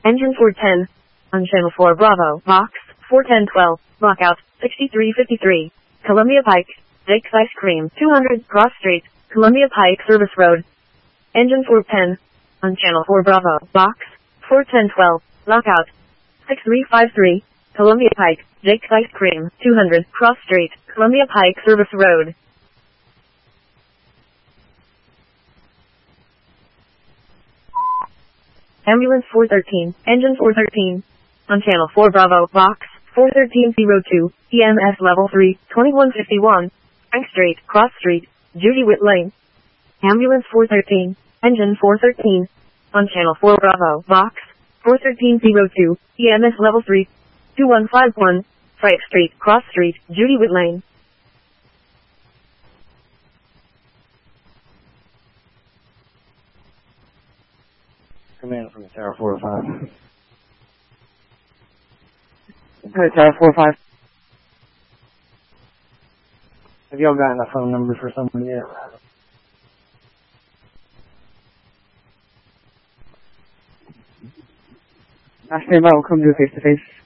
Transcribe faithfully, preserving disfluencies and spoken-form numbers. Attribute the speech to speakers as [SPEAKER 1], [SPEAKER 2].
[SPEAKER 1] Engine four ten. On channel four Bravo, box, four ten twelve, lockout, sixty-three fifty-three. Columbia Pike, Jake's Ice Cream, two hundred, Cross Street, Columbia Pike Service Road. Engine four ten. On channel four Bravo, box, four ten twelve, lockout, six three five three. Columbia Pike, Jake's Ice Cream, two hundred, Cross Street, Columbia Pike Service Road. Ambulance four thirteen, engine four thirteen. On channel four Bravo, box, four thirteen oh two, E M S level three, twenty-one fifty-one, Frank Street, Cross Street, Judy Witt Lane. Ambulance four thirteen, engine four thirteen. On channel four Bravo, box, four thirteen oh two, E M S level three, two one five one, Frank Street, Cross Street, Judy Witt Lane.
[SPEAKER 2] Command from Tower four oh five. Hey, Tower four oh five. Have y'all gotten a phone number for someone yet? I stand by, we'll come do a face-to-face.